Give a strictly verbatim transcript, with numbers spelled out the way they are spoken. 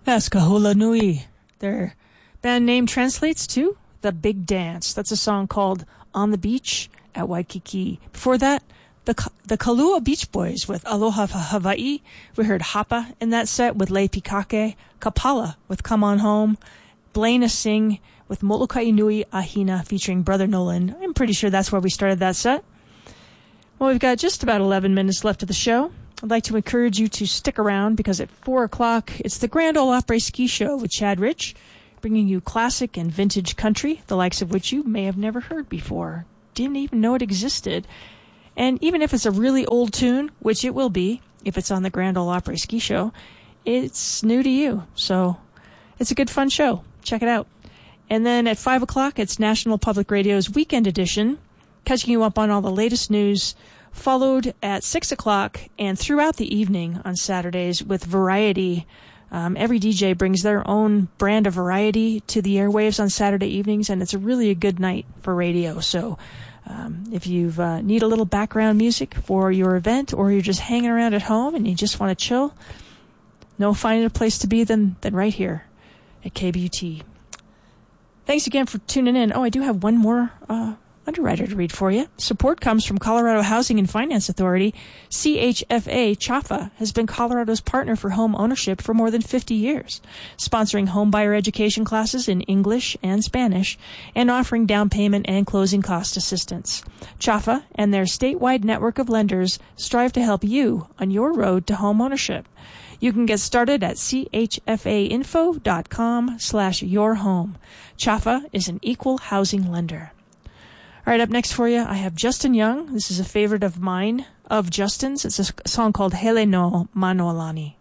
That's Kahula Nui. Their band name translates to The Big Dance. That's a song called On the Beach at Waikiki. Before that, the the Kalua Beach Boys with Aloha Hawaii. We heard Hapa in that set with Le Pikake. Kapala with Come On Home. Blaina Singh with Molokai Nui Ahina featuring Brother Nolan. I'm pretty sure that's where we started that set. Well, we've got just about eleven minutes left of the show. I'd like to encourage you to stick around because at four o'clock, it's the Grand Ole Opry Ski Show with Chad Rich, bringing you classic and vintage country, the likes of which you may have never heard before, didn't even know it existed. And even if it's a really old tune, which it will be if it's on the Grand Ole Opry Ski Show, it's new to you. So it's a good, fun show. Check it out. And then at five o'clock, it's National Public Radio's Weekend Edition, catching you up on all the latest news, followed at six o'clock and throughout the evening on Saturdays with Variety. Um, every D J brings their own brand of variety to the airwaves on Saturday evenings, and it's a really a good night for radio. So um, if you uh, need a little background music for your event, or you're just hanging around at home and you just want to chill, no finer a place to be than, than right here at K B U T. Thanks again for tuning in. Oh, I do have one more uh underwriter to read for you. Support comes from Colorado Housing and Finance Authority. C H F A C H A F A has been Colorado's partner for home ownership for more than fifty years, sponsoring home buyer education classes in English and Spanish and offering down payment and closing cost assistance. C H A F A and their statewide network of lenders strive to help you on your road to home ownership. You can get started at chfainfo.com slash your home. C H A F A is an equal housing lender. All right, up next for you, I have Justin Young. This is a favorite of mine, of Justin's. It's a song called Hele no Manolani.